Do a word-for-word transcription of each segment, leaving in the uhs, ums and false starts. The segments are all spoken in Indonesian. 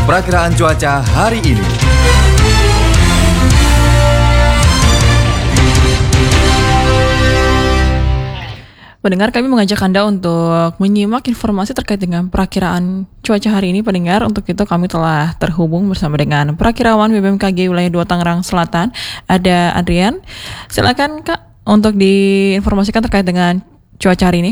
Perakiraan cuaca hari ini. Pendengar, kami mengajak Anda untuk menyimak informasi terkait dengan perakiraan cuaca hari ini. Pendengar, untuk itu kami telah terhubung bersama dengan perakirawan B B M K G wilayah dua Tangerang Selatan, ada Adrian. Silakan Kak untuk diinformasikan terkait dengan cuaca hari ini.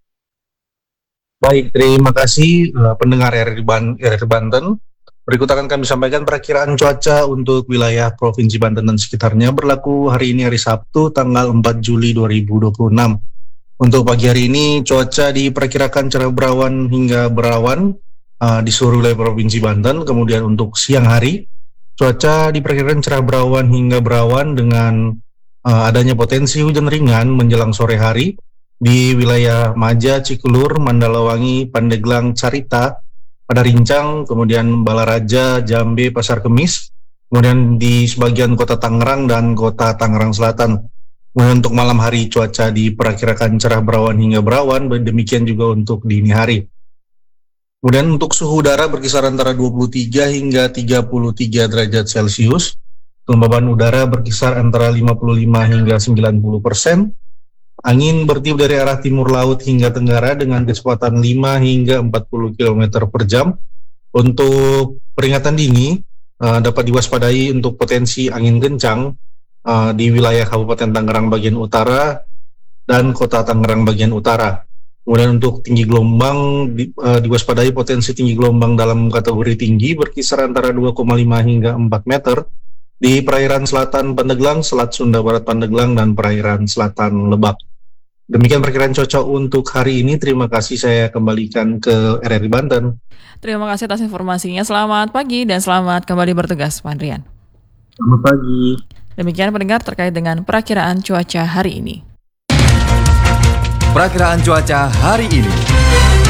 Baik, terima kasih uh, pendengar R R I Ban- R R I Banten. Berikut akan kami sampaikan perakiraan cuaca untuk wilayah Provinsi Banten dan sekitarnya berlaku hari ini hari Sabtu tanggal empat Juli dua ribu dua puluh enam. Untuk pagi hari ini cuaca diperkirakan cerah berawan hingga berawan uh, di seluruh wilayah Provinsi Banten. Kemudian untuk siang hari cuaca diperkirakan cerah berawan hingga berawan dengan uh, adanya potensi hujan ringan menjelang sore hari di wilayah Maja, Cikulur, Mandalawangi, Pandeglang, Carita, Pada Rincang, kemudian Balaraja, Jambe, Pasar Kemis, kemudian di sebagian kota Tangerang dan kota Tangerang Selatan. Kemudian untuk malam hari cuaca diperkirakan cerah berawan hingga berawan, demikian juga untuk dini hari. Kemudian untuk suhu udara berkisar antara dua puluh tiga hingga tiga puluh tiga derajat Celcius. Kelembaban udara berkisar antara lima puluh lima hingga sembilan puluh persen. Angin bertiup dari arah timur laut hingga tenggara dengan kecepatan lima hingga empat puluh kilometer per jam. Untuk peringatan dini uh, dapat diwaspadai untuk potensi angin kencang uh, di wilayah Kabupaten Tangerang bagian utara dan Kota Tangerang bagian utara. Kemudian untuk tinggi gelombang di, uh, diwaspadai potensi tinggi gelombang dalam kategori tinggi berkisar antara dua koma lima hingga empat meter di perairan selatan Pandeglang, Selat Sunda Barat Pandeglang, dan perairan selatan Lebak. Demikian perkiraan cuaca untuk hari ini. Terima kasih, saya kembalikan ke R R I Banten. Terima kasih atas informasinya. Selamat pagi dan selamat kembali bertugas, Pak Adrian. Selamat pagi. Demikian pendengar terkait dengan perakiraan cuaca hari ini. Perakiraan cuaca hari ini.